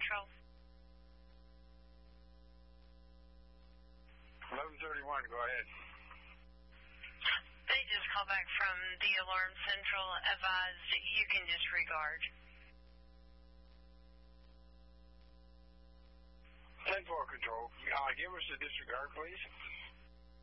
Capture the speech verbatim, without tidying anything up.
Central. eleven thirty-one, go ahead. They just called back from the Alarm Central, advised you can disregard. ten four control. Uh, give us a disregard, please.